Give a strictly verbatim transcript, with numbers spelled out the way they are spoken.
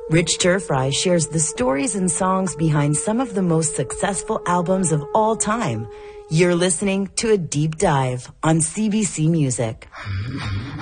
Rich Turfry shares the stories and songs behind some of the most successful albums of all time. You're listening to A Deep Dive on C B C Music.